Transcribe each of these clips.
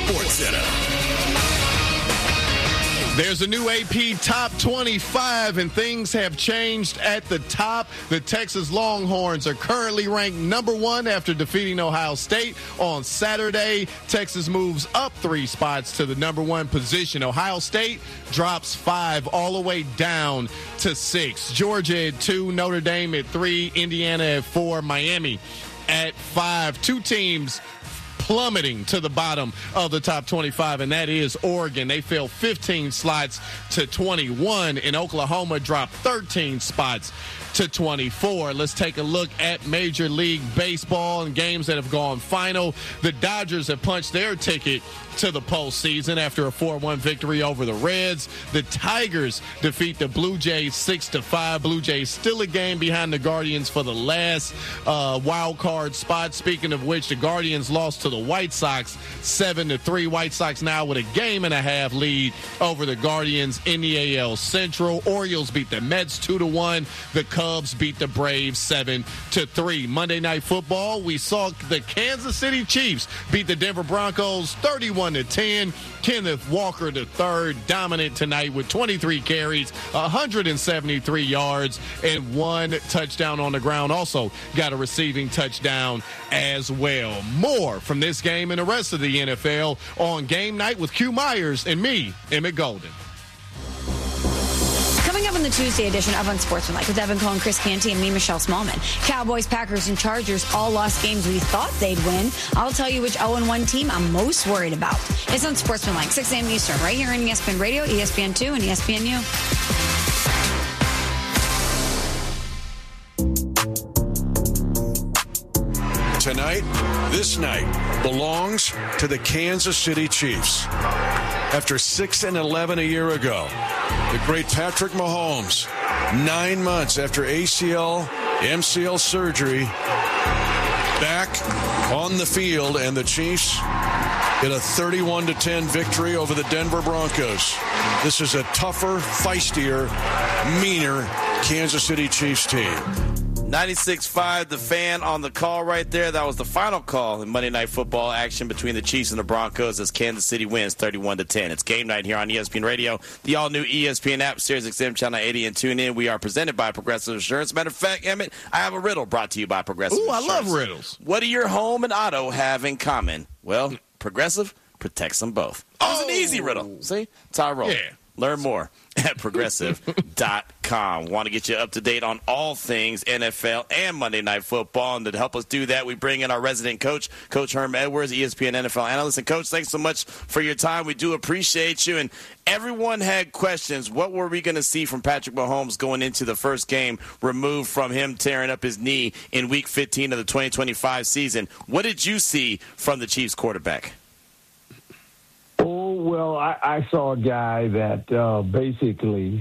SportsCenter. There's a new AP Top 25, and things have changed at the top. The Texas Longhorns are currently ranked number 1 after defeating Ohio State on Saturday. Texas moves up 3 spots to the number 1 position. Ohio State drops 5 all the way down to 6. Georgia at 2, Notre Dame at 3, Indiana at 4, Miami at 5. 2 teams plummeting to the bottom of the top 25, and that is Oregon. They fell 15 slots to 21, and Oklahoma dropped 13 spots to 24. Let's take a look at Major League Baseball and games that have gone final. The Dodgers have punched their ticket to the postseason after a 4-1 victory over the Reds. The Tigers defeat the Blue Jays 6-5. Blue Jays still a game behind the Guardians for the last wild card spot. Speaking of which, the Guardians lost to the White Sox 7-3. White Sox now with a 1.5 game lead over the Guardians in the AL Central. Orioles beat the Mets 2-1. The Cubs beat the Braves 7-3. Monday Night Football, we saw the Kansas City Chiefs beat the Denver Broncos 31-10. Kenneth Walker III dominant tonight with 23 carries, 173 yards, and 1 touchdown on the ground. Also got a receiving touchdown as well. More from this game and the rest of the NFL on Game Night with Q Myers and me, Emmett Golden. Coming up on the Tuesday edition of Unsportsmanlike with Evan Cohen, Chris Canty, and me, Michelle Smallman. Cowboys, Packers, and Chargers all lost games we thought they'd win. I'll tell you which 0-1 team I'm most worried about. It's Unsportsmanlike, 6 a.m. Eastern, right here on ESPN Radio, ESPN2, and ESPNU. Tonight, this night, belongs to the Kansas City Chiefs. After 6-11 a year ago, the great Patrick Mahomes, 9 months after ACL, MCL surgery, back on the field, and the Chiefs get a 31-10 victory over the Denver Broncos. This is a tougher, feistier, meaner Kansas City Chiefs team. 96.5, the Fan on the call right there. That was the final call in Monday Night Football action between the Chiefs and the Broncos as Kansas City wins 31-10. It's Game Night here on ESPN Radio, the all-new ESPN app, SiriusXM Channel 80, and tune in. We are presented by Progressive Insurance. Matter of fact, Emmett, I have a riddle brought to you by Progressive Insurance. Ooh, I love riddles. What do your home and auto have in common? Well, Progressive protects them both. It's an easy riddle. See? It's how I roll. Yeah. Learn more at Progressive.com. Want to get you up to date on all things NFL and Monday Night Football. And to help us do that, we bring in our resident coach, Coach Herm Edwards, ESPN NFL analyst. And, Coach, thanks so much for your time. We do appreciate you. And everyone had questions. What were we going to see from Patrick Mahomes going into the first game removed from him tearing up his knee in Week 15 of the 2025 season? What did you see from the Chiefs quarterback? Oh, well, I saw a guy that basically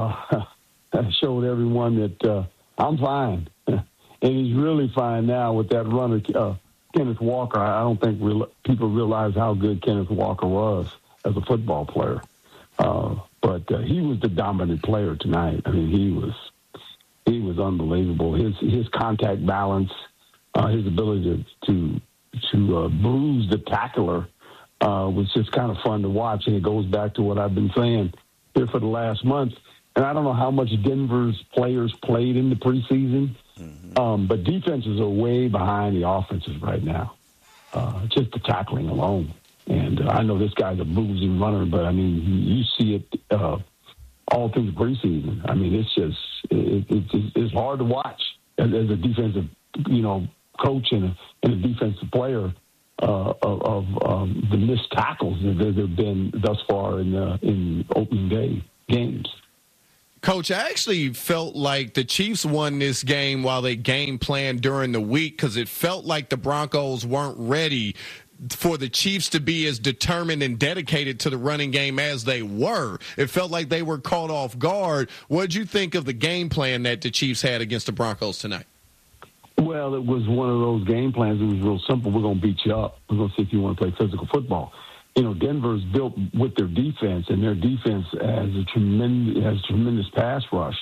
showed everyone that I'm fine. And he's really fine now with that runner, Kenneth Walker. I don't think people realize how good Kenneth Walker was as a football player. But he was the dominant player tonight. I mean, he was unbelievable. His contact balance, his ability to bruise the tackler, was just kind of fun to watch, and it goes back to what I've been saying here for the last month. And I don't know how much Denver's players played in the preseason, but defenses are way behind the offenses right now, just the tackling alone. And I know this guy's a bruising runner, but, I mean, you see it all through the preseason. I mean, it's just it's hard to watch as a defensive, coach and a defensive player. Of the missed tackles that there have been thus far in opening day games. Coach, I actually felt like the Chiefs won this game while they game planned during the week because it felt like the Broncos weren't ready for the Chiefs to be as determined and dedicated to the running game as they were. It felt like they were caught off guard. What did you think of the game plan that the Chiefs had against the Broncos tonight? Well, it was one of those game plans. It was real simple. We're going to beat you up. We're going to see if you want to play physical football. Denver's built with their defense, and their defense has a tremendous pass rush.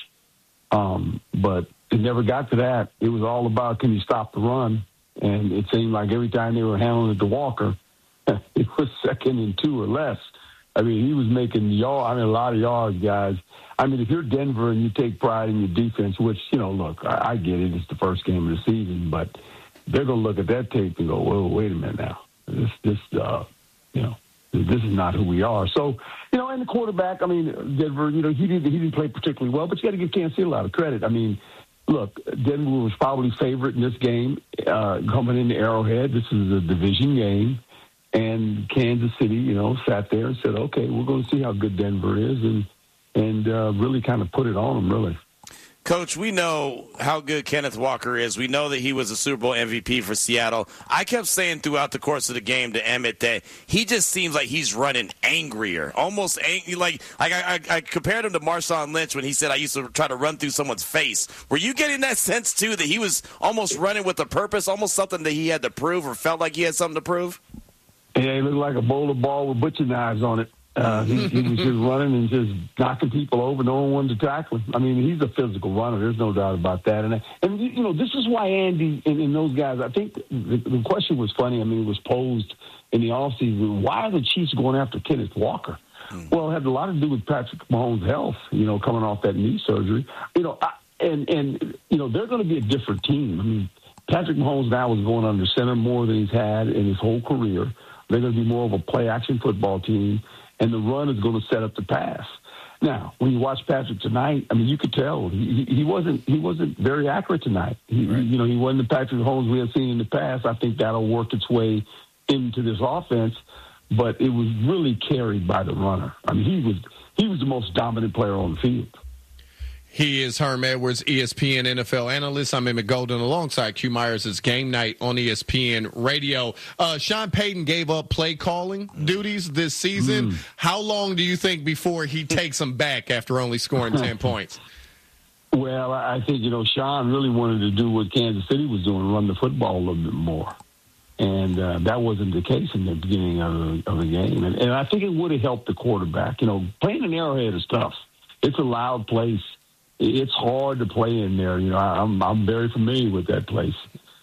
But it never got to that. It was all about, can you stop the run? And it seemed like every time they were handling it to Walker, it was 2nd and 2 or less. I mean, he was making a lot of yards, guys. I mean, if you're Denver and you take pride in your defense, which, look, I get it. It's the first game of the season, but they're going to look at that tape and go, whoa, wait a minute now. This is not who we are. So, and the quarterback, I mean, Denver, he didn't play particularly well, but you got to give Kansas City a lot of credit. I mean, look, Denver was probably favorite in this game coming into Arrowhead. This is a division game. And Kansas City, sat there and said, okay, we're going to see how good Denver is and really kind of put it on them, really. Coach, we know how good Kenneth Walker is. We know that he was a Super Bowl MVP for Seattle. I kept saying throughout the course of the game to Emmett that he just seems like he's running angrier, almost angry. Like I compared him to Marshawn Lynch when he said I used to try to run through someone's face. Were you getting that sense, too, that he was almost running with a purpose, almost something that he had to prove or felt like he had something to prove? Yeah, he looked like a boulder ball with butcher knives on it. He was just running and just knocking people over. No one wanted to tackle him. I mean, he's a physical runner. There's no doubt about that. And this is why Andy and those guys, I think the question was funny. I mean, it was posed in the offseason. Why are the Chiefs going after Kenneth Walker? Well, it had a lot to do with Patrick Mahomes' health, coming off that knee surgery. They're going to be a different team. I mean, Patrick Mahomes now is going under center more than he's had in his whole career. They're going to be more of a play-action football team, and the run is going to set up the pass. Now, when you watch Patrick tonight, I mean, you could tell he wasn't very accurate tonight. He wasn't the Patrick Mahomes we have seen in the past. I think that'll work its way into this offense, but it was really carried by the runner. I mean, he was the most dominant player on the field. He is Herm Edwards, ESPN NFL analyst. I'm Emmett Golden alongside Q Myers. It's Game Night on ESPN Radio. Sean Payton gave up play calling duties this season. How long do you think before he takes them back after only scoring 10 points? Well, I think, Sean really wanted to do what Kansas City was doing, run the football a little bit more. And that wasn't the case in the beginning of the game. And I think it would have helped the quarterback. Playing in Arrowhead is tough. It's a loud place. It's hard to play in there. I'm very familiar with that place.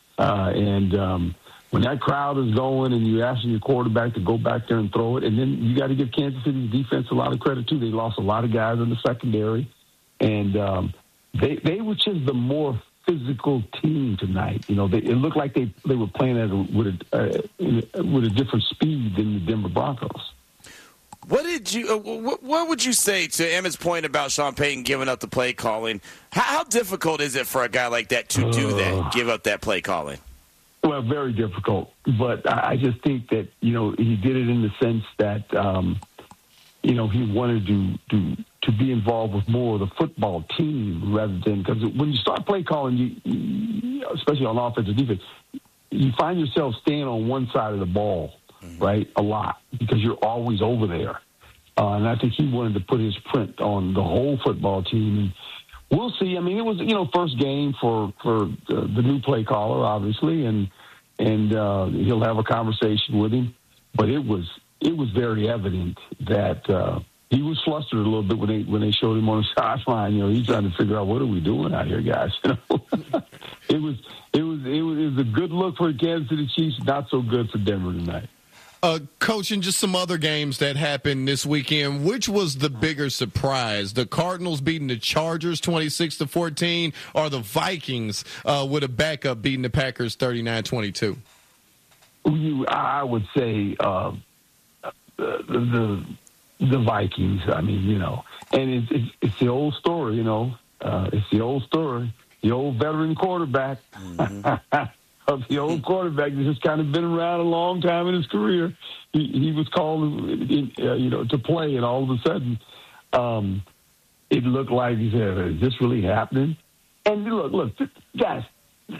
And when that crowd is going and you're asking your quarterback to go back there and throw it, and then you got to give Kansas City's defense a lot of credit, too. They lost a lot of guys in the secondary. And they were just the more physical team tonight. It looked like they were playing with a different speed than the Denver Broncos. What would you say to Emmett's point about Sean Payton giving up the play calling? How difficult is it for a guy like that to do that, give up that play calling? Well, very difficult. But I just think that, he did it in the sense that, he wanted to be involved with more of the football team rather than, because when you start play calling, you, especially on offense and defense, you find yourself staying on one side of the ball. Right, a lot, because you're always over there. And I think he wanted to put his print on the whole football team. And we'll see. I mean, it was, first game for the new play caller, obviously, and he'll have a conversation with him. But it was very evident that he was flustered a little bit when they showed him on the sideline. He's trying to figure out, what are we doing out here, guys? It was a good look for the Kansas City Chiefs, not so good for Denver tonight. Coach, in just some other games that happened this weekend, which was the bigger surprise? The Cardinals beating the Chargers 26-14, or the Vikings with a backup beating the Packers 39-22? I would say the Vikings. I mean, and it's the old story. It's the old story. The old veteran quarterback. Of the old quarterback that's just kind of been around a long time in his career. He was called, to play, and all of a sudden, it looked like he said, "Is this really happening?" And look, guys,